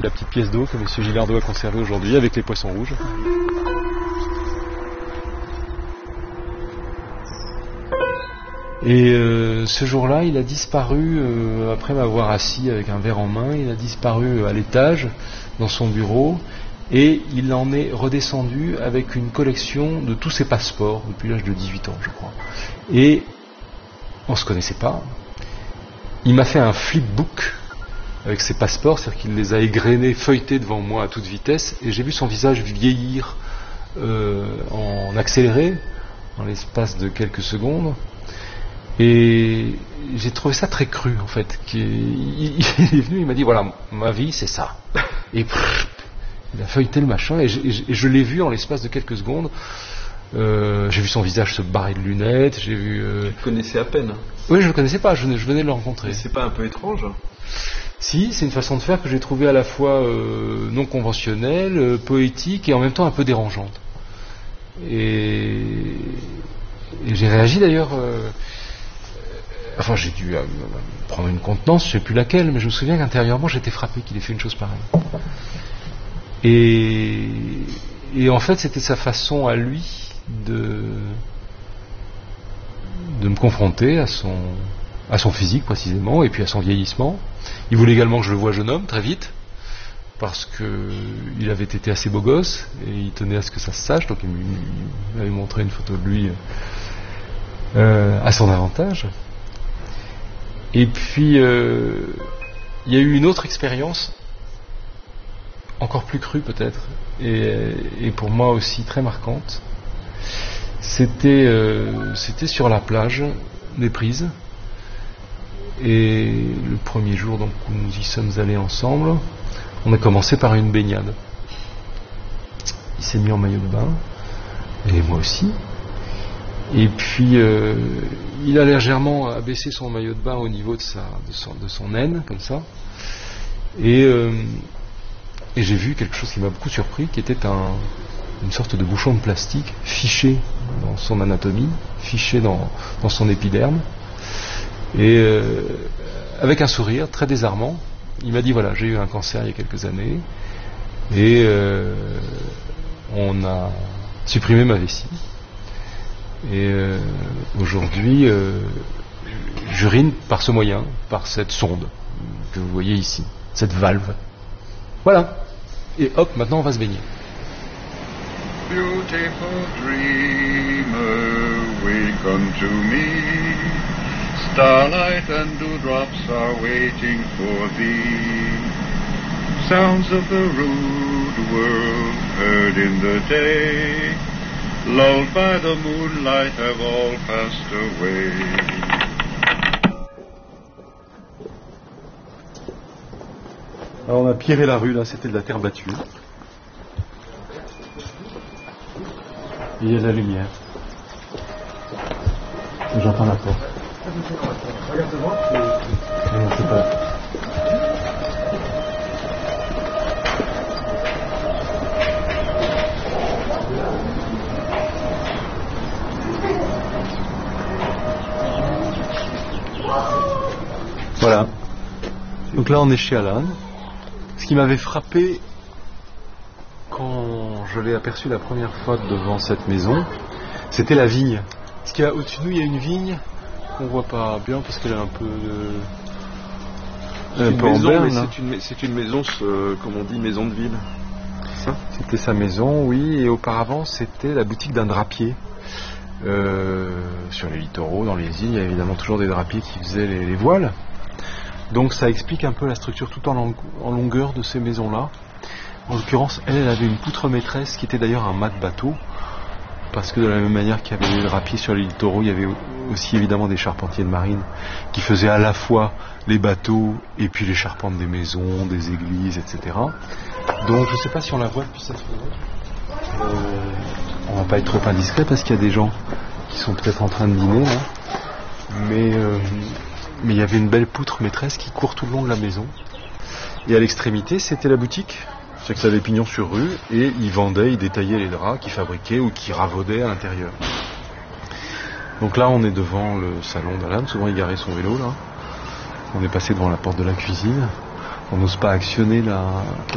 la petite pièce d'eau que M. Gilardeau a conservée aujourd'hui avec les poissons rouges. Et ce jour-là, il a disparu, après m'avoir assis avec un verre en main, il a disparu à l'étage, dans son bureau, et il en est redescendu avec une collection de tous ses passeports, depuis l'âge de 18 ans, je crois. Et on ne se connaissait pas. Il m'a fait un flipbook avec ses passeports, c'est-à-dire qu'il les a égrenés, feuilletés devant moi à toute vitesse, et j'ai vu son visage vieillir en accéléré, en l'espace de quelques secondes. Et j'ai trouvé ça très cru, en fait. Il est venu, il m'a dit, voilà, ma vie, c'est ça. Et il a feuilleté le machin, et je l'ai vu en l'espace de quelques secondes. J'ai vu son visage se barrer de lunettes, j'ai vu... Tu le connaissais à peine. Oui, je le connaissais pas, je venais de le rencontrer. Mais c'est pas un peu étrange? Si, c'est une façon de faire que j'ai trouvée à la fois non conventionnelle, poétique, et en même temps un peu dérangeante. Et j'ai réagi d'ailleurs... Enfin, j'ai dû prendre une contenance, je ne sais plus laquelle, mais je me souviens qu'intérieurement, j'étais frappé qu'il ait fait une chose pareille. Et en fait, c'était sa façon à lui de me confronter à son physique, précisément, et puis à son vieillissement. Il voulait également que je le voie jeune homme, très vite, parce qu'il avait été assez beau gosse, et il tenait à ce que ça se sache, donc il m'avait montré une photo de lui à son avantage. Et puis, il y a eu une autre expérience, encore plus crue peut-être, et pour moi aussi très marquante. C'était sur la plage des Prises, et le premier jour donc, où nous y sommes allés ensemble, on a commencé par une baignade. Il s'est mis en maillot de bain, et moi aussi. Et puis il a légèrement abaissé son maillot de bain au niveau de son aine, comme ça. Et j'ai vu quelque chose qui m'a beaucoup surpris, qui était une sorte de bouchon de plastique fiché dans son anatomie, fiché dans son épiderme. Et avec un sourire très désarmant, il m'a dit, voilà, j'ai eu un cancer il y a quelques années, et on a supprimé ma vessie. Et aujourd'hui, j'urine par ce moyen, par cette sonde que vous voyez ici, cette valve. Voilà. Et hop, maintenant on va se baigner. Beautiful dreamer, wake unto me. Starlight and dewdrops are waiting for thee. Sounds of the rude world heard in the day, lulled by the moonlight, have all passed away. Alors on a pierré la rue, là, c'était de la terre battue. Et il y a de la lumière. J'entends la porte. Regarde devant. Non, c'est pas. Voilà. Donc là on est chez Alan. Ce qui m'avait frappé quand je l'ai aperçu la première fois devant cette maison, c'était la vigne. Parce qu'il y a au-dessus de nous, il y a une vigne qu'on voit pas bien parce qu'elle est un peu en berne. C'est une maison, comme on dit, maison de ville. C'est ça ? C'était sa maison, oui, et auparavant c'était la boutique d'un drapier. Sur les littoraux, dans les îles, il y a évidemment toujours des drapiers qui faisaient les voiles. Donc ça explique un peu la structure tout en longueur de ces maisons-là. En l'occurrence, elle avait une poutre maîtresse qui était d'ailleurs un mât de bateau, parce que de la même manière qu'il y avait les drapiers sur les littoraux, il y avait aussi évidemment des charpentiers de marine qui faisaient à la fois les bateaux et puis les charpentes des maisons, des églises, etc. Donc je ne sais pas si on la voit depuis cette fenêtre. On va pas être trop indiscret parce qu'il y a des gens qui sont peut-être en train de dîner là. Mais il y avait une belle poutre maîtresse qui court tout le long de la maison. Et à l'extrémité, c'était la boutique. C'est que ça avait pignon sur rue et ils vendaient, ils détaillaient les draps qu'ils fabriquaient ou qu'ils ravaudaient à l'intérieur. Donc là, on est devant le salon d'Alan. Souvent, il garait son vélo là. On est passé devant la porte de la cuisine. On n'ose pas actionner la